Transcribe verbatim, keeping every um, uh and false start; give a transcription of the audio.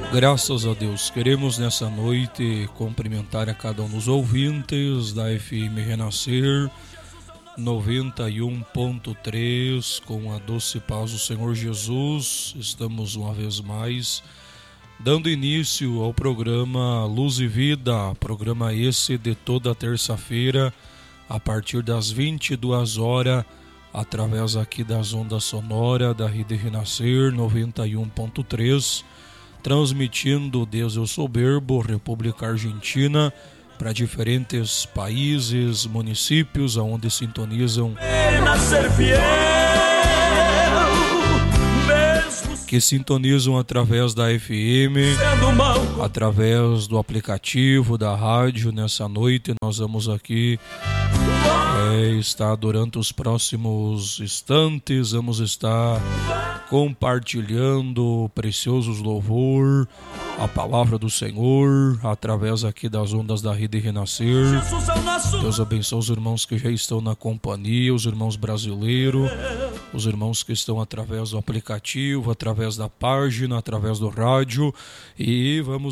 Graças a Deus, queremos nessa noite cumprimentar a cada um dos ouvintes da F M Renascer noventa e um ponto três, com a doce paz do Senhor Jesus. Estamos uma vez mais dando início ao programa Luz e Vida, programa esse de toda terça-feira, a partir das vinte e duas horas, através aqui das ondas sonoras da Rede Renascer noventa e um ponto três, transmitindo desde o soberbo República Argentina para diferentes países, municípios onde sintonizam, que sintonizam através da F M, através do aplicativo da rádio. Nessa noite nós vamos aqui é, estar durante os próximos instantes, vamos estar compartilhando preciosos louvor, a palavra do Senhor, através aqui das ondas da Rede Renascer. Deus abençoe os irmãos que já estão na companhia, os irmãos brasileiros, os irmãos que estão através do aplicativo, através da página, através do rádio, e vamos